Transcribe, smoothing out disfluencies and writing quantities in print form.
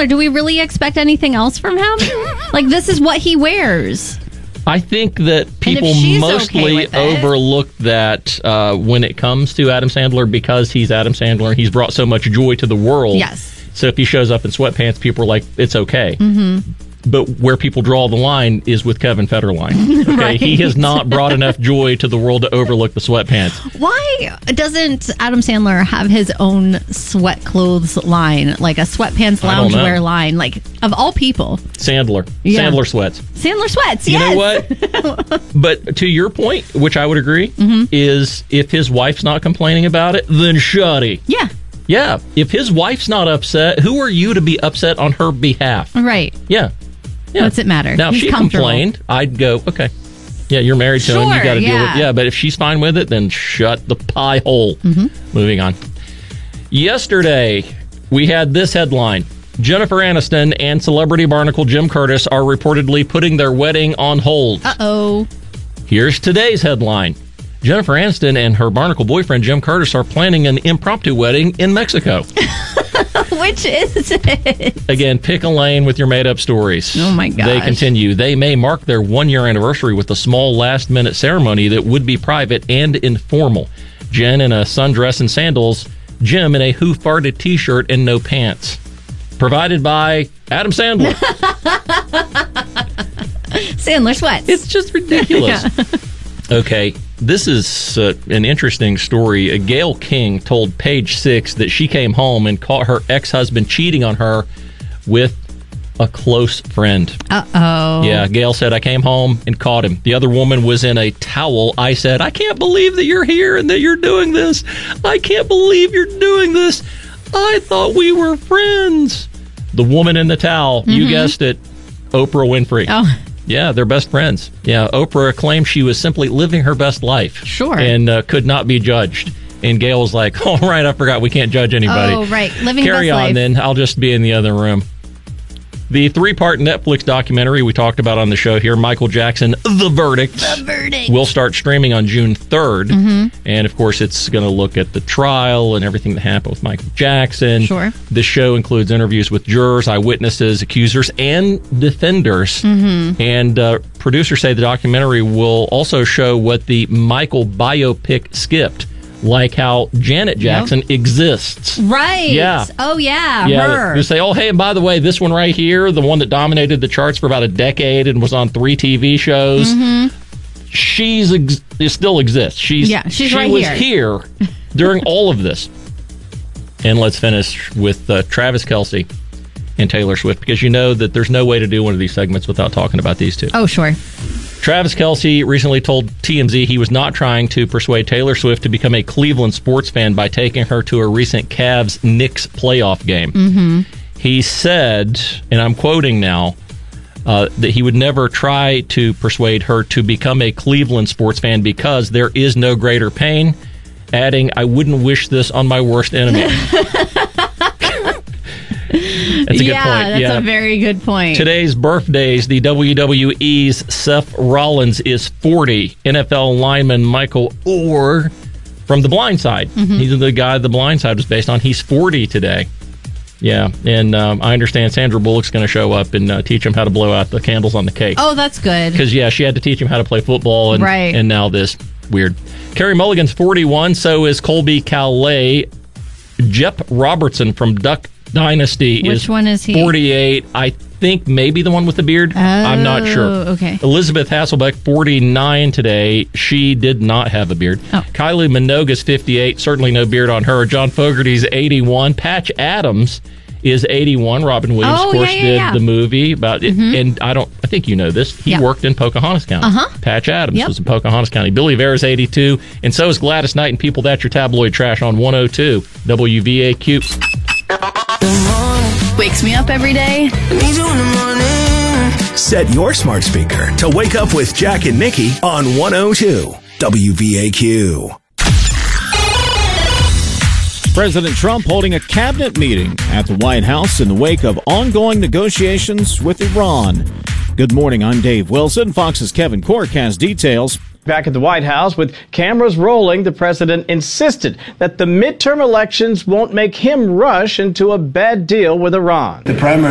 Sandler, do we really expect anything else from him? Like, this is what he wears. I think that people mostly overlook that when it comes to Adam Sandler because he's Adam Sandler. He's brought so much joy to the world. Yes. So if he shows up in sweatpants, people are like, it's okay. Mm-hmm. But where people draw the line is with Kevin Federline. Okay, Right. He has not brought enough joy to the world to overlook the sweatpants. Why doesn't Adam Sandler have his own sweat clothes line, like a sweatpants loungewear line, like of all people? Sandler sweats. Sandler sweats. You yes. know what? But to your point, which I would agree, is if his wife's not complaining about it, then shuddy. Yeah. Yeah. If his wife's not upset, who are you to be upset on her behalf? Right. Yeah. Yeah. What's it matter? Now, if she complained, I'd go, okay. Yeah, you're married to him. You got to deal with it. Yeah, but if she's fine with it, then shut the pie hole. Mm-hmm. Moving on. Yesterday, we had this headline. Jennifer Aniston and celebrity barnacle Jim Curtis are reportedly putting their wedding on hold. Uh-oh. Here's today's headline. Jennifer Aniston and her barnacle boyfriend Jim Curtis are planning an impromptu wedding in Mexico. Which is it? Again, pick a lane with your made-up stories. Oh, my gosh. They continue. They may mark their one-year anniversary with a small last-minute ceremony that would be private and informal. Jen in a sundress and sandals. Jim in a Who Farted t-shirt and no pants. Provided by Adam Sandler. Sandler sweats. It's just ridiculous. Okay, this is an interesting story. Gayle King told Page Six that she came home and caught her ex-husband cheating on her with a close friend. Uh-oh. Yeah, Gayle said, I came home and caught him. The other woman was in a towel. I said, I can't believe that you're here and that you're doing this. I can't believe you're doing this. I thought we were friends. The woman in the towel, you guessed it, Oprah Winfrey. Oh. Yeah, they're best friends. Yeah, Oprah claimed she was simply living her best life. Sure. And could not be judged. And Gayle was like, all right, I forgot we can't judge anybody. Oh, right. Living Carry best on life. then. I'll just be in the other room. The 3-part Netflix documentary we talked about on the show here, Michael Jackson, The Verdict. The Verdict. Will start streaming on June 3rd. Mm-hmm. And, of course, it's going to look at the trial and everything that happened with Michael Jackson. Sure. This show includes interviews with jurors, eyewitnesses, accusers, and defenders. Mm-hmm. And producers say the documentary will also show what the Michael biopic skipped. Like how Janet Jackson exists. Right. Yeah. Oh, yeah. Her. They say, oh, hey, and by the way, this one right here, the one that dominated the charts for about a decade and was on 3 TV shows, she still exists. She right was here during all of this. And let's finish with Travis Kelce and Taylor Swift, because you know that there's no way to do one of these segments without talking about these two. Oh, sure. Travis Kelce recently told TMZ he was not trying to persuade Taylor Swift to become a Cleveland sports fan by taking her to a recent Cavs-Knicks playoff game. Mm-hmm. He said, and I'm quoting now, that he would never try to persuade her to become a Cleveland sports fan because there is no greater pain, adding, I wouldn't wish this on my worst enemy. That's a good point. That's a very good point. Today's birthdays, the WWE's Seth Rollins is 40. NFL lineman Michael Orr from The Blind Side. Mm-hmm. He's the guy The Blind Side was based on. He's 40 today. Yeah, and I understand Sandra Bullock's going to show up and teach him how to blow out the candles on the cake. Oh, that's good. Because, she had to teach him how to play football, and now this. Weird. Carey Mulligan's 41, so is Colby Calais. Jep Robertson from Duck Dynasty Which one is he? 48. I think maybe the one with the beard. I'm not sure. Okay. Elizabeth Hasselbeck, 49 today. She did not have a beard. Oh. Kylie Minogue's 58. Certainly no beard on her. John Fogerty's 81. Patch Adams is 81. Robin Williams, of course, did the movie about it. And I think you know this. He worked in Pocahontas County. Patch Adams was in Pocahontas County. Billy Vera's 82. And so is Gladys Knight and People That's Your Tabloid Trash on 102 WVAQ. Wakes me up every day. Set your smart speaker to wake up with Jack and Nikki on 102 WVAQ. President Trump holding a cabinet meeting at the White House in the wake of ongoing negotiations with Iran. Good morning, I'm Dave Wilson. Fox's Kevin Cork has details. Back at the White House with cameras rolling, the president insisted that the midterm elections won't make him rush into a bad deal with Iran. The primary